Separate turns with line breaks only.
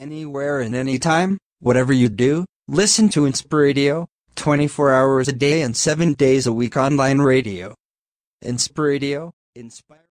Anywhere and anytime, whatever you do, listen to Inspiradio, 24 hours a day and 7 days a week online radio. Inspiradio, inspire.